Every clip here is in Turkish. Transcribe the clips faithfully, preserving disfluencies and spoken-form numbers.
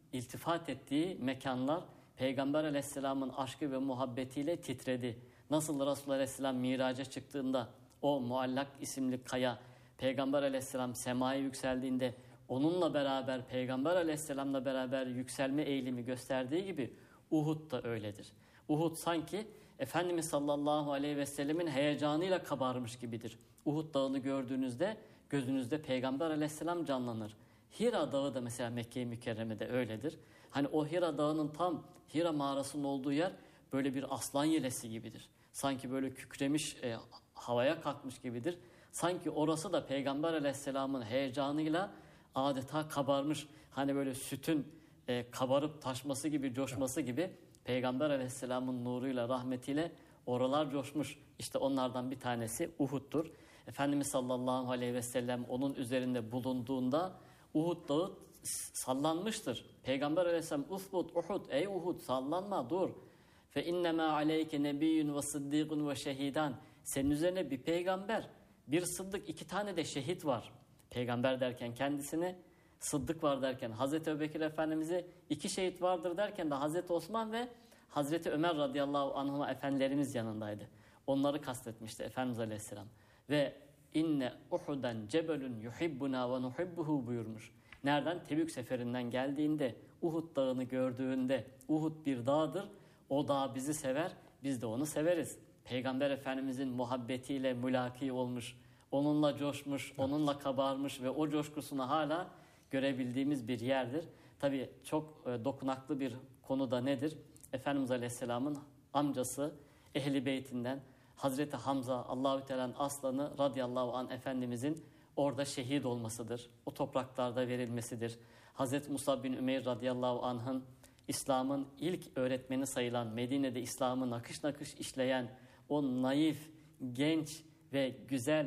iltifat ettiği mekanlar Peygamber Aleyhisselam'ın aşkı ve muhabbetiyle titredi. Nasıl Resulullah Aleyhisselam miraca çıktığında o Muallak isimli kaya Peygamber Aleyhisselam semaya yükseldiğinde onunla beraber Peygamber Aleyhisselam'la beraber yükselme eğilimi gösterdiği gibi Uhud da öyledir. Uhud sanki Efendimiz sallallahu aleyhi ve sellemin heyecanıyla kabarmış gibidir. Uhud dağını gördüğünüzde gözünüzde Peygamber Aleyhisselam canlanır. Hira dağı da mesela Mekke-i Mükerreme'de öyledir. Hani o Hira dağının tam Hira mağarasının olduğu yer böyle bir aslan yelesi gibidir. Sanki böyle kükremiş, e, havaya kalkmış gibidir. Sanki orası da Peygamber Aleyhisselam'ın heyecanıyla adeta kabarmış. Hani böyle sütün e, kabarıp taşması gibi, coşması gibi Peygamber Aleyhisselam'ın nuruyla, rahmetiyle oralar coşmuş. İşte onlardan bir tanesi Uhud'dur. Efendimiz sallallahu aleyhi ve sellem onun üzerinde bulunduğunda Uhud dağı sallanmıştır. Peygamber Aleyhisselam "Usbut Uhud, ey Uhud sallanma, dur. Fe innema aleyke nebiyyun ve sıddîkun ve şehidan." Senin üzerine bir peygamber, bir sıddık, iki tane de şehit var. Peygamber derken kendisini, sıddık var derken Hazreti Ebubekir Efendimiz'i, iki şehit vardır derken de Hazreti Osman ve Hazreti Ömer radıyallahu anhuma efendilerimiz yanındaydı. Onları kastetmişti Efendimiz Aleyhisselam. Ve inne Uhuden cebelun yuhibbuna ve nuhibbuhu buyurmuş. Nereden? Tebük seferinden geldiğinde, Uhud dağını gördüğünde, Uhud bir dağdır, o dağ bizi sever, biz de onu severiz. Peygamber Efendimizin muhabbetiyle mülaki olmuş, onunla coşmuş, onunla kabarmış ve o coşkusunu hala görebildiğimiz bir yerdir. Tabii çok e, dokunaklı bir konu da nedir? Efendimiz Aleyhisselam'ın amcası Ehl-i Beytinden Hazreti Hamza, Allahü Teala'nın aslanı radıyallahu anh Efendimizin orada şehit olmasıdır. O topraklarda verilmesidir. Hazreti Musab bin Ümeyr radıyallahu anh'ın İslam'ın ilk öğretmeni sayılan, Medine'de İslam'ı nakış nakış işleyen o naif, genç ve güzel,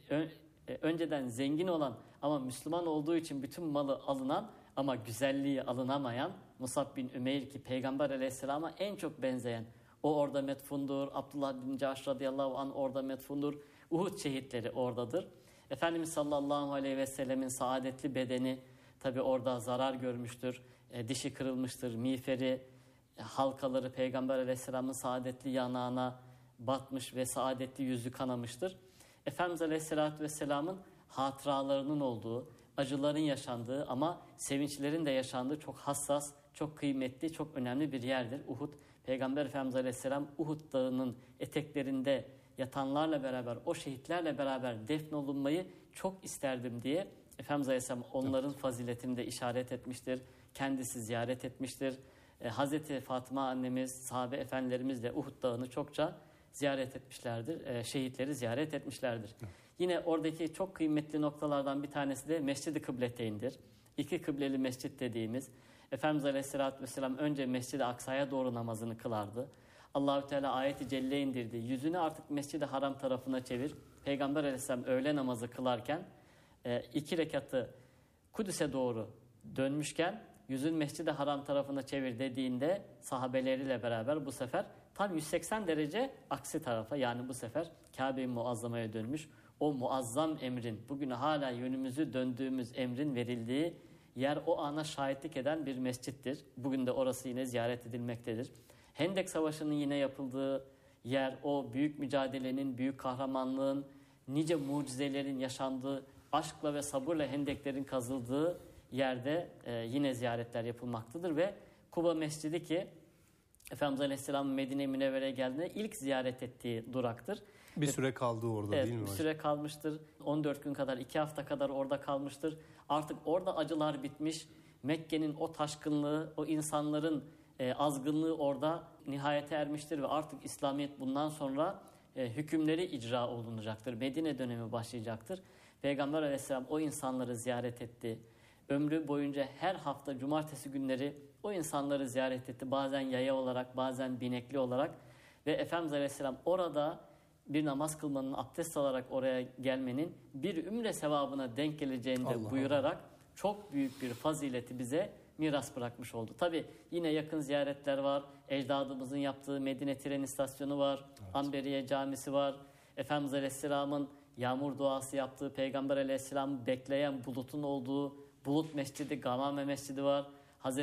önceden zengin olan ama Müslüman olduğu için bütün malı alınan ama güzelliği alınamayan Musab bin Ümeyr ki Peygamber Aleyhisselam'a en çok benzeyen, o orada metfundur. Abdullah bin Cahş radıyallahu anh orada metfundur. Uhud şehitleri oradadır. Efendimiz sallallahu aleyhi ve sellemin saadetli bedeni tabi orada zarar görmüştür. E, dişi kırılmıştır. Miğferi, e, halkaları Peygamber Aleyhisselam'ın saadetli yanağına batmış ve saadetli yüzü kanamıştır. Efendimiz Aleyhisselatü Vesselam'ın hatıralarının olduğu, acıların yaşandığı ama sevinçlerin de yaşandığı çok hassas, çok kıymetli, çok önemli bir yerdir Uhud. Peygamber Efendimiz Aleyhisselam Uhud dağının eteklerinde yatanlarla beraber, o şehitlerle beraber defnolunmayı çok isterdim diye Efendimiz Aleyhisselam onların faziletini de işaret etmiştir. Kendisi ziyaret etmiştir. E, Hazreti Fatıma annemiz, sahabe efendilerimiz de Uhud dağını çokça ziyaret etmişlerdir. E, şehitleri ziyaret etmişlerdir. Evet. Yine oradaki çok kıymetli noktalardan bir tanesi de Mescid-i Kıbleteyn'dir. İki kıbleli mescit dediğimiz, Efendimiz Aleyhisselatü Vesselam önce Mescid-i Aksa'ya doğru namazını kılardı. Allahü Teala ayet-i celle indirdi. Yüzünü artık Mescid-i Haram tarafına çevir. Peygamber Aleyhisselam öğle namazı kılarken e, iki rekatı Kudüs'e doğru dönmüşken yüzün Mescid-i Haram tarafına çevir dediğinde sahabeleriyle beraber bu sefer tam yüz seksen derece aksi tarafa, yani bu sefer Kabe-i Muazzama'ya dönmüş. O muazzam emrin, bugün hala yönümüzü döndüğümüz emrin verildiği yer o ana şahitlik eden bir mescittir. Bugün de orası yine ziyaret edilmektedir. Hendek Savaşı'nın yine yapıldığı yer, o büyük mücadelenin, büyük kahramanlığın, nice mucizelerin yaşandığı, aşkla ve sabırla hendeklerin kazıldığı yerde e, yine ziyaretler yapılmaktadır ve Kuba Mescidi ki Efendimiz Aleyhisselam Medine-i Münevvere'ye geldiğinde ilk ziyaret ettiği duraktır. Bir süre kaldı orada, evet, değil mi bir hocam? süre kalmıştır. on dört gün kadar, iki hafta kadar orada kalmıştır. Artık orada acılar bitmiş. Mekke'nin o taşkınlığı, o insanların e, azgınlığı orada nihayete ermiştir ve artık İslamiyet bundan sonra e, hükümleri icra olunacaktır. Medine dönemi başlayacaktır. Peygamber Aleyhisselam o insanları ziyaret etti. Ömrü boyunca her hafta cumartesi günleri o insanları ziyaret etti. Bazen yaya olarak, bazen binekli olarak. Ve Efendimiz Aleyhisselam orada bir namaz kılmanın, abdest alarak oraya gelmenin bir ümre sevabına denk geleceğini de Allah buyurarak Allah. Çok büyük bir fazileti bize miras bırakmış oldu. Tabi yine yakın ziyaretler var. Ecdadımızın yaptığı Medine tren istasyonu var. Evet. Amberiye camisi var. Efendimiz Aleyhisselam'ın yağmur duası yaptığı, Peygamber Aleyhisselam'ı bekleyen bulutun olduğu Bulut Mescidi, Gamame Mescidi var.